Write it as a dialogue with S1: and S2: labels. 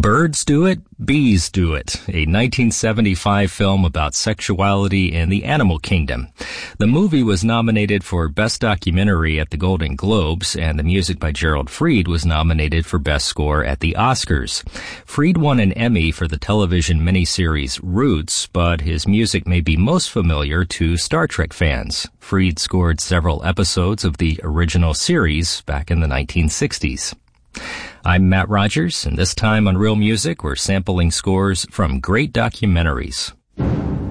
S1: Birds Do It, Bees Do It, a 1975 film about sexuality in the animal kingdom. The movie was nominated for Best Documentary at the Golden Globes, and the music by Gerald Fried was nominated for Best Score at the Oscars. Fried won an Emmy for the television miniseries Roots, but his music may be most familiar to Star Trek fans. Fried scored several episodes of the original series back in the 1960s. I'm Matt Rogers, and this time on Real Music, we're sampling scores from great documentaries.